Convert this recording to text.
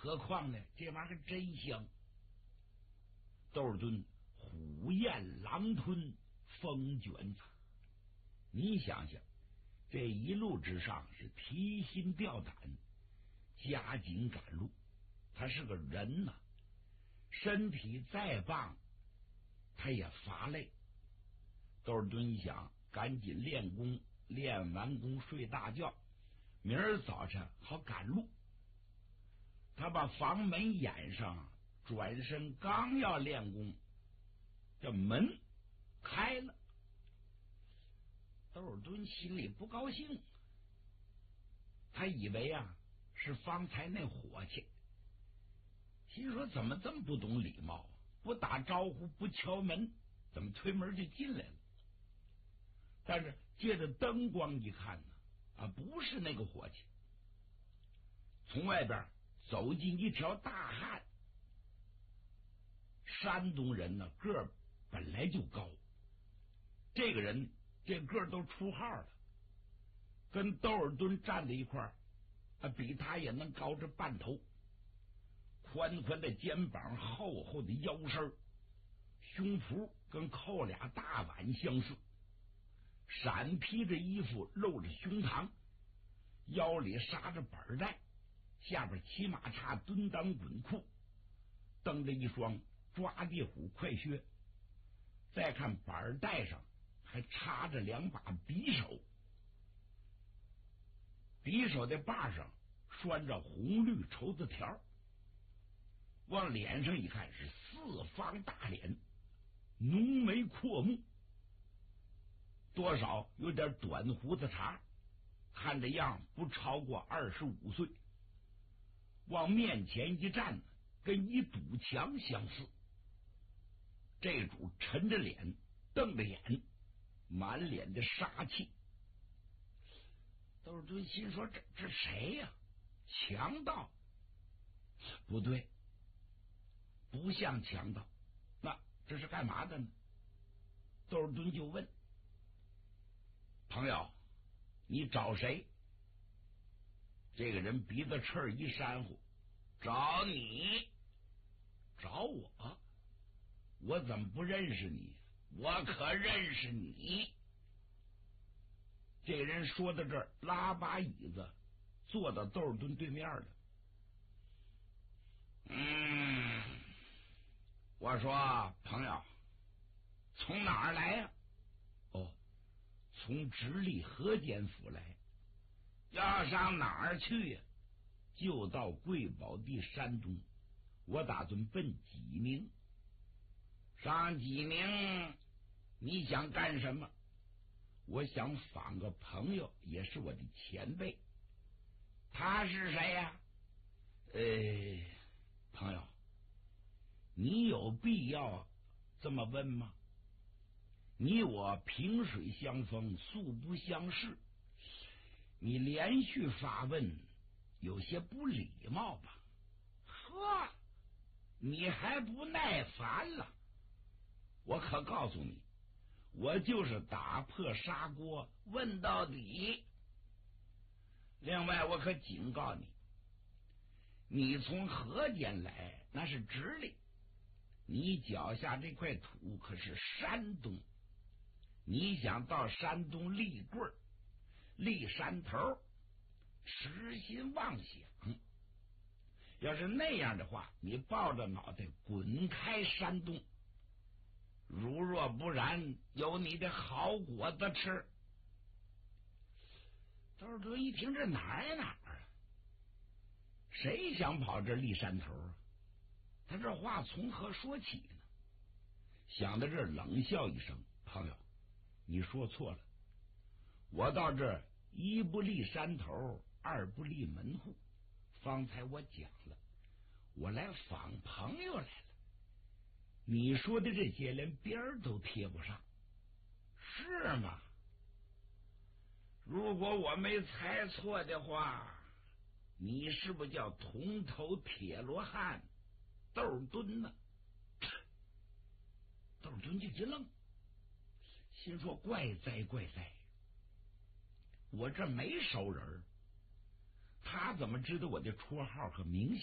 何况呢，这玩意儿真香。窦尔敦虎咽狼吞，风卷草。你想想，这一路之上是提心吊胆，加紧赶路。他是个人呐，身体再棒，他也乏累。窦尔敦一想，赶紧练功，练完功睡大觉，明儿早晨好赶路。他把房门掩上，转身刚要练功，这门开了。窦尔敦心里不高兴，他以为是方才那伙计，心说怎么这么不懂礼貌，不打招呼，不敲门，怎么推门就进来了？但是借着灯光一看呢，不是那个伙计，从外边走进一条大汉。山东人呢，个儿本来就高，这个人这个儿都出号了，跟窦尔敦站在一块儿，比他也能高着半头，宽宽的肩膀，厚厚的腰身，胸脯跟扣俩大碗相似，闪披着衣服，露着胸膛，腰里扎着板带，下边骑马叉蹲裆滚裤，蹬着一双抓地虎快靴，再看板带上还插着两把匕首，匕首的把上拴着红绿绸子条，往脸上一看是四方大脸，浓眉阔目，多少有点短胡子茬，看着样不超过25岁，往面前一站，跟一堵墙相似。这主沉着脸，瞪着眼，满脸的杀气。窦尔敦心说这谁呀？强盗？不对，不像强盗，那这是干嘛的呢？窦尔敦就问朋友，你找谁？这个人鼻子翅一扇呼，找你。找我？我怎么不认识你？我可认识你。这人说到这儿，拉把椅子坐到窦尔敦对面了。我说朋友，从哪儿来呀？从直隶河间府来。要上哪儿去呀？就到贵宝地山东，我打算奔济宁。上济宁你想干什么？我想访个朋友，也是我的前辈。他是谁呀？朋友，你有必要这么问吗？你我萍水相逢，素不相识，你连续发问，有些不礼貌吧？呵，你还不耐烦了？我可告诉你，我就是打破砂锅问到底。另外我可警告你，你从河间来那是直隶，你脚下这块土可是山东，你想到山东立棍立山头，痴心妄想。要是那样的话，你抱着脑袋滚开山东，如若不然，有你的好果子吃。窦尔敦一听，这哪儿呀哪儿啊？谁想跑这立山头啊？他这话从何说起呢？想到这儿，冷笑一声：朋友，你说错了。我到这儿一不立山头，二不立门户。方才我讲了，我来访朋友来了。你说的这些连边儿都贴不上，是吗？如果我没猜错的话，你是不是叫铜头铁罗汉窦尔敦呢？窦尔敦就一愣，心说怪哉怪哉，我这没熟人，他怎么知道我的绰号和名